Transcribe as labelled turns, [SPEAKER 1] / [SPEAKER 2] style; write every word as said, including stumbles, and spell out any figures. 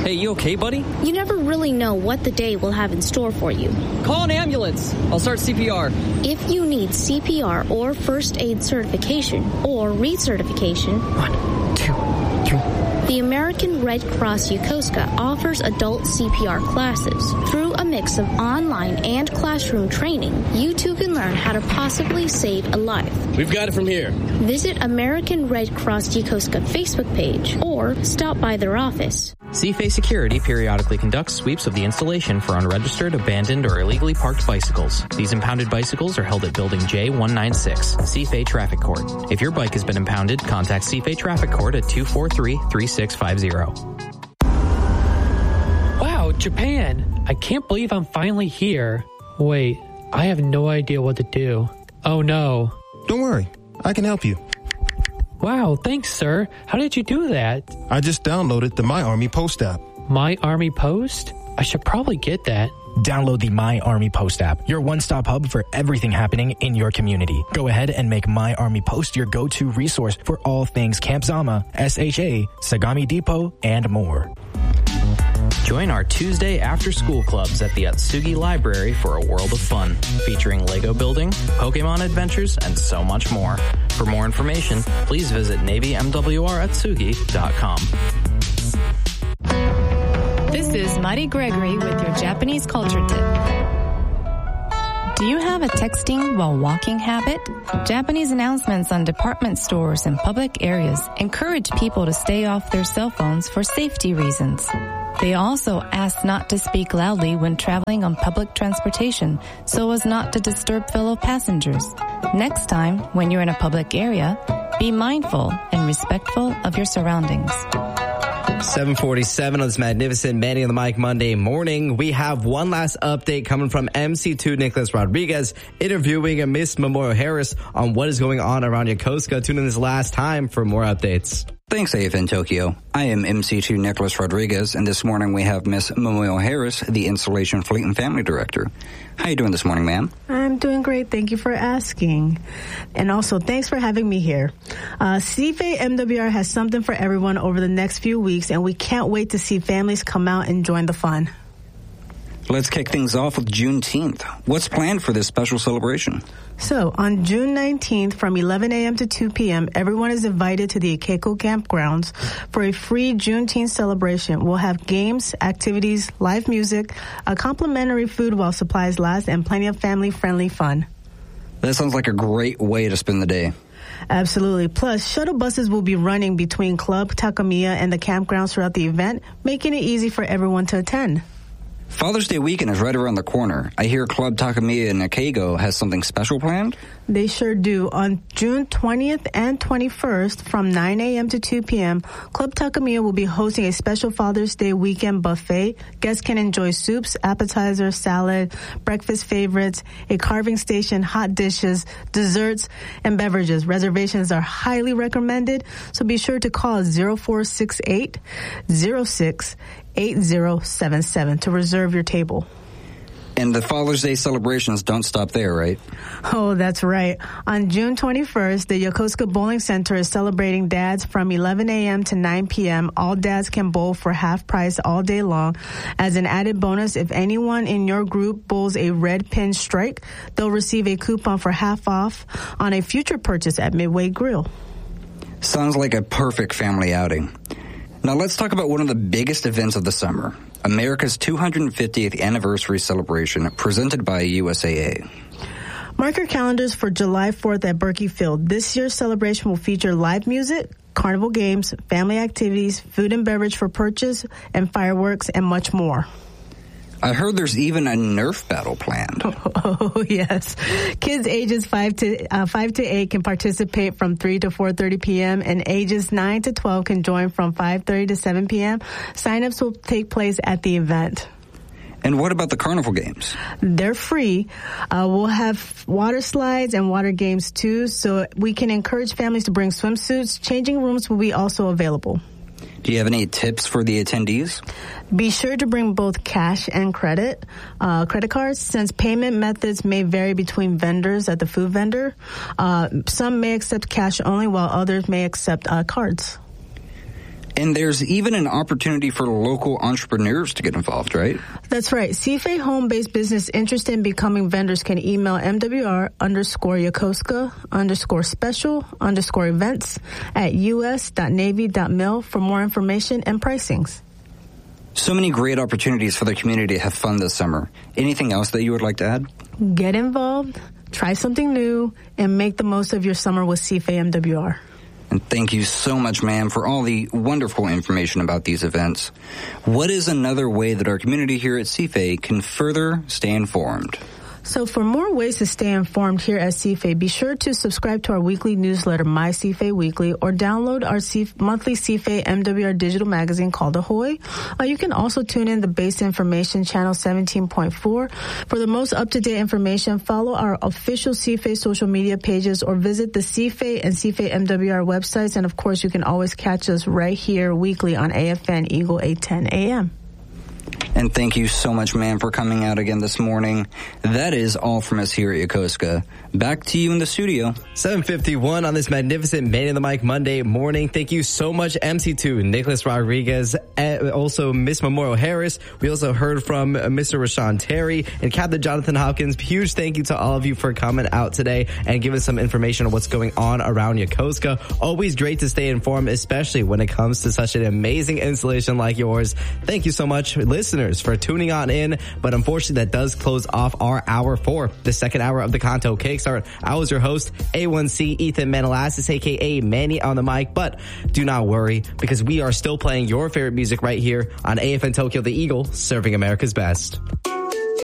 [SPEAKER 1] Hey, you okay, buddy?
[SPEAKER 2] You never really know what the day will have in store for you.
[SPEAKER 1] Call an ambulance. I'll start C P R.
[SPEAKER 2] If you need C P R or first aid certification or recertification...
[SPEAKER 3] One, two, three...
[SPEAKER 2] The American Red Cross Yokosuka offers adult C P R classes. Through a mix of online and classroom training, you too can learn how to possibly save a life.
[SPEAKER 4] We've got it from here.
[SPEAKER 2] Visit American Red Cross Yokosuka Facebook page or stop by their office.
[SPEAKER 5] C-F A Security periodically conducts sweeps of the installation for unregistered, abandoned, or illegally parked bicycles. These impounded bicycles are held at Building J one ninety-six, C F A Traffic Court. If your bike has been impounded, contact C F A Traffic Court at two four three, three six five zero.
[SPEAKER 6] Wow, Japan! I can't believe I'm finally here. Wait, I have no idea what to do. Oh no.
[SPEAKER 7] Don't worry, I can help you.
[SPEAKER 6] Wow, thanks, sir. How did you do that?
[SPEAKER 7] I just downloaded the My Army Post app.
[SPEAKER 6] My Army Post? I should probably get that.
[SPEAKER 3] Download the My Army Post app, your one-stop hub for everything happening in your community. Go ahead and make My Army Post your go-to resource for all things Camp Zama, S H A, Sagami Depot, and more.
[SPEAKER 5] Join our Tuesday after-school clubs at the Atsugi Library for a world of fun, featuring Lego building, Pokemon adventures, and so much more. For more information, please visit navy m w r atsugi dot com.
[SPEAKER 8] This is Mari Gregory with your Japanese culture tip. Do you have a texting while walking habit? Japanese announcements on department stores and public areas encourage people to stay off their cell phones for safety reasons. They also ask not to speak loudly when traveling on public transportation so as not to disturb fellow passengers. Next time, when you're in a public area, be mindful and respectful of your surroundings.
[SPEAKER 9] seven forty-seven on this magnificent Manny on the Mic Monday morning. We have one last update coming from M C two Nicholas Rodriguez interviewing Miss Memorial Harris on what is going on around Yokosuka. Tune in this last time for more updates.
[SPEAKER 10] Thanks, A F N Tokyo. I am M C two Nicholas Rodriguez, and this morning we have Miss Memorial Harris, the Installation Fleet and Family Director. How are you doing this morning, ma'am?
[SPEAKER 11] I'm doing great. Thank you for asking. And also, thanks for having me here. Uh, C F A M W R has something for everyone over the next few weeks, and we can't wait to see families come out and join the fun.
[SPEAKER 10] Let's kick things off with Juneteenth. What's planned for this special celebration?
[SPEAKER 11] So, on June nineteenth, from eleven a.m. to two p.m., everyone is invited to the Ikeko Campgrounds for a free Juneteenth celebration. We'll have games, activities, live music, a complimentary food while supplies last, and plenty of family-friendly fun.
[SPEAKER 10] That sounds like a great way to spend the day.
[SPEAKER 11] Absolutely. Plus, shuttle buses will be running between Club Takamiya and the campgrounds throughout the event, making it easy for everyone to attend.
[SPEAKER 10] Father's Day weekend is right around the corner. I hear Club Takamiya in Ikego has something special planned?
[SPEAKER 11] They sure do. On June twentieth and twenty-first, from nine a.m. to two p.m., Club Takamiya will be hosting a special Father's Day weekend buffet. Guests can enjoy soups, appetizers, salad, breakfast favorites, a carving station, hot dishes, desserts, and beverages. Reservations are highly recommended, so be sure to call zero four six eight, zero six, eight zero seven seven to reserve your table.
[SPEAKER 10] And the Father's Day celebrations don't stop there, right?
[SPEAKER 11] Oh, that's right. On June twenty-first, the Yokosuka Bowling Center is celebrating dads from eleven a.m. to nine p.m. All dads can bowl for half price all day long. As an added bonus, if anyone in your group bowls a red pin strike, they'll receive a coupon for half off on a future purchase at Midway Grill.
[SPEAKER 10] Sounds like a perfect family outing. Now let's talk about one of the biggest events of the summer, America's two hundred fiftieth anniversary celebration presented by U S A A.
[SPEAKER 11] Mark your calendars for July fourth at Berkey Field. This year's celebration will feature live music, carnival games, family activities, food and beverage for purchase, and fireworks, and much more.
[SPEAKER 10] I heard there's even a Nerf battle planned.
[SPEAKER 11] Oh, oh yes. Kids ages five to uh, five to eight can participate from three to four thirty p.m. and ages nine to twelve can join from five thirty to seven p.m. Sign-ups will take place at the event.
[SPEAKER 10] And what about the carnival games?
[SPEAKER 11] They're free. Uh, we'll have water slides and water games too, so we can encourage families to bring swimsuits. Changing rooms will be also available.
[SPEAKER 10] Do you have any tips for the attendees?
[SPEAKER 11] Be sure to bring both cash and credit, uh, credit cards, since payment methods may vary between vendors at the food vendor. Uh, some may accept cash only, while others may accept uh, cards.
[SPEAKER 10] And there's even an opportunity for local entrepreneurs to get involved, right?
[SPEAKER 11] That's right. C F A home-based business interested in becoming vendors can email M W R underscore Yokosuka underscore special underscore events at us.navy.mil for more information and pricings.
[SPEAKER 10] So many great opportunities for the community to have fun this summer. Anything else that you would like to add?
[SPEAKER 11] Get involved, try something new, and make the most of your summer with C F A M W R.
[SPEAKER 10] And thank you so much, ma'am, for all the wonderful information about these events. What is another way that our community here at C F A can further stay informed?
[SPEAKER 11] So for more ways to stay informed here at C F A, be sure to subscribe to our weekly newsletter, My C F A Weekly, or download our C- monthly C F A M W R digital magazine called Ahoy. Uh, you can also tune in the Base Information Channel seventeen point four. For the most up-to-date information, follow our official C F A social media pages or visit the C F A and C F A M W R websites. And of course, you can always catch us right here weekly on A F N Eagle eight ten A M.
[SPEAKER 10] And thank you so much, ma'am, for coming out again this morning. That is all from us here at Yokosuka. Back to you in the studio.
[SPEAKER 9] seven fifty-one on this magnificent Man in the Mic Monday morning. Thank you so much, M C two, Nicholas Rodriguez, also Miss Memorial Harris. We also heard from Mister Rashawn Terry and Captain Jonathan Hopkins. Huge thank you to all of you for coming out today and giving some information on what's going on around Yokosuka. Always great to stay informed, especially when it comes to such an amazing installation like yours. Thank you so much, listeners, for tuning on in. But unfortunately, that does close off our hour four, the second hour of the Kanto Kickstart. I was your host, A one C Ethan Manalassis, aka Manny on the mic. But do not worry, because we are still playing your favorite music right here on A F N Tokyo, the Eagle, serving America's best.